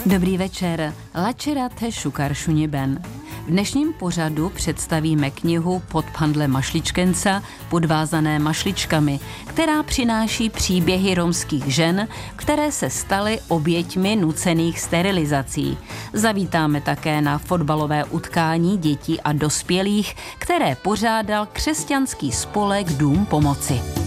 Dobrý večer, lačerate šukaršuně ben. V dnešním pořadu představíme knihu Podpandle mašličkenca podvázané mašličkami, která přináší příběhy romských žen, které se staly oběťmi nucených sterilizací. Zavítáme také na fotbalové utkání dětí a dospělých, které pořádal křesťanský spolek Dům pomoci.